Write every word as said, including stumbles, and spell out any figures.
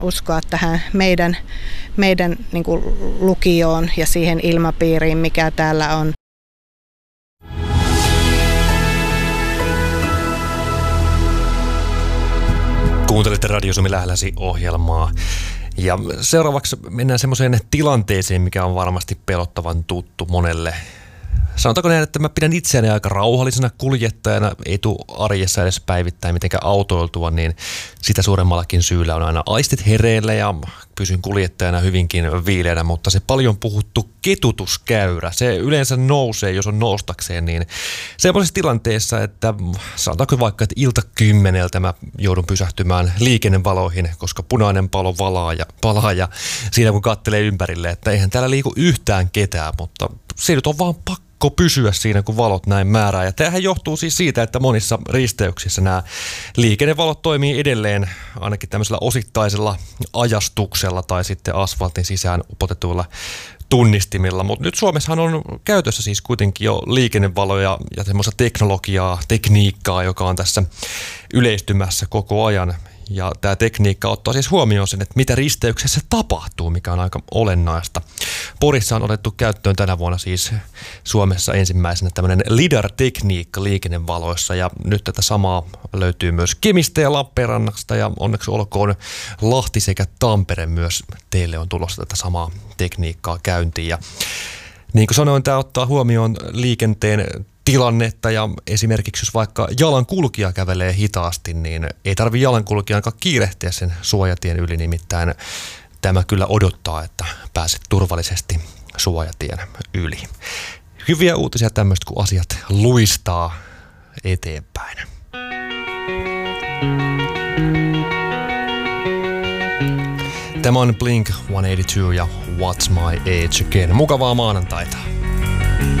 Uskoa tähän meidän, meidän niin kuin lukioon ja siihen ilmapiiriin, mikä täällä on. Kuuntelette Radio Suomi lähelläsi -ohjelmaa. Ja seuraavaksi mennään semmoiseen tilanteeseen, mikä on varmasti pelottavan tuttu monelle. Sanotaanko näin, että mä pidän itseäni aika rauhallisena kuljettajana, ei tule arjessa edes päivittäin mitenkään autoiltua, niin sitä suuremmallakin syyllä on aina aistit hereillä ja pysyn kuljettajana hyvinkin viileänä, mutta se paljon puhuttu ketutuskäyrä, se yleensä nousee, jos on noustakseen, niin semmoisessa tilanteessa, että sanotaanko vaikka, että ilta kymmeneltä mä joudun pysähtymään liikennevaloihin, koska punainen palo valaa ja palaa ja siinä kun katselee ympärille, että eihän täällä liiku yhtään ketään, mutta se nyt on vaan pakko pysyä siinä, kun valot näin määrää. Ja tämähän johtuu siis siitä, että monissa risteyksissä nämä liikennevalot toimii edelleen ainakin tämmöisellä osittaisella ajastuksella tai sitten asfaltin sisään upotetuilla tunnistimilla. Mutta nyt Suomessahan on käytössä siis kuitenkin jo liikennevaloja ja semmoista teknologiaa, tekniikkaa, joka on tässä yleistymässä koko ajan. Ja tämä tekniikka ottaa siis huomioon sen, että mitä risteyksessä tapahtuu, mikä on aika olennaista. Porissa on otettu käyttöön tänä vuonna siis Suomessa ensimmäisenä tämmöinen lidar-tekniikka liikennevaloissa. Ja nyt tätä samaa löytyy myös Kemistä ja Lappeenrannasta ja onneksi olkoon Lahti sekä Tampere myös teille on tulossa tätä samaa tekniikkaa käyntiin. Ja niin kuin sanoin, tämä ottaa huomioon liikenteen tilannetta ja esimerkiksi jos vaikka jalankulkija kävelee hitaasti, niin ei tarvitse jalankulkijankaan kiirehtiä sen suojatien yli, nimittäin tämä kyllä odottaa, että pääset turvallisesti suojatien yli. Hyviä uutisia tämmöistä, kun asiat luistaa eteenpäin. Tämä on Blink sata kahdeksankymmentäkaksi ja What's My Age Again. Mukavaa maanantaita.